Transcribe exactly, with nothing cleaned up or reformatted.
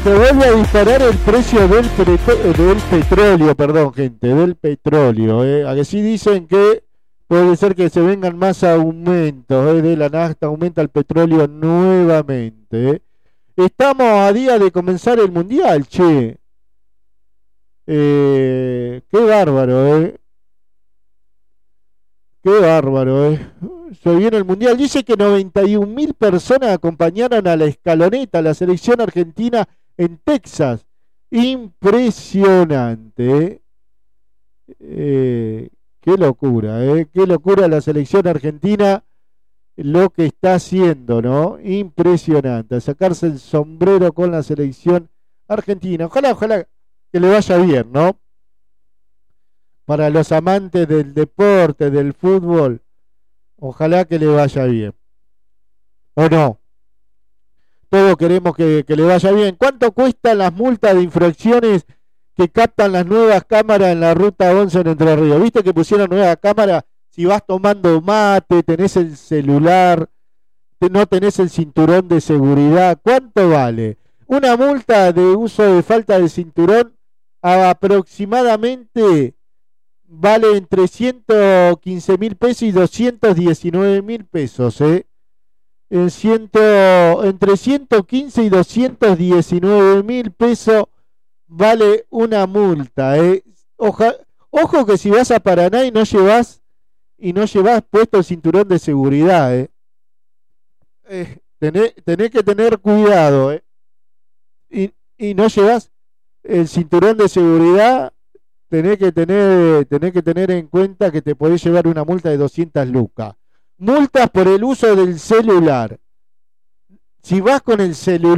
Se vuelve a disparar el precio del, preto- del petróleo, perdón, gente, del petróleo. ¿eh? A que sí dicen que puede ser que se vengan más aumentos ¿eh? de la nafta, aumenta el petróleo nuevamente. ¿eh? Estamos a día de comenzar el mundial, che. Eh, qué bárbaro, ¿eh? Qué bárbaro, ¿eh? Se viene el mundial. Dice que noventa y un mil personas acompañaron a la escaloneta, a la selección argentina en Texas. Impresionante, ¿eh? Eh, qué locura, ¿eh? Qué locura la selección argentina lo que está haciendo, ¿no? Impresionante. A sacarse el sombrero con la selección argentina. Ojalá, ojalá que le vaya bien, ¿no? Para los amantes del deporte, del fútbol, ojalá que le vaya bien. ¿O no? Todos queremos que, que le vaya bien. ¿Cuánto cuestan las multas de infracciones que captan las nuevas cámaras en la ruta once en Entre Ríos? ¿Viste que pusieron nueva cámara? Si vas tomando mate, tenés el celular, no tenés el cinturón de seguridad, ¿cuánto vale? Una multa de uso de falta de cinturón aproximadamente vale entre ciento quince mil pesos y doscientos diecinueve mil pesos, ¿eh? En ciento, entre ciento quince y doscientos diecinueve mil pesos vale una multa, ¿eh? Oja, ojo que si vas a Paraná y no llevas y no llevas puesto el cinturón de seguridad, ¿eh? Eh, tenés, tenés que tener cuidado, ¿eh? Y, y no llevas el cinturón de seguridad, tenés que tener, tenés que tener en cuenta que te podés llevar una multa de doscientas lucas. Multas por el uso del celular. Si vas con el celular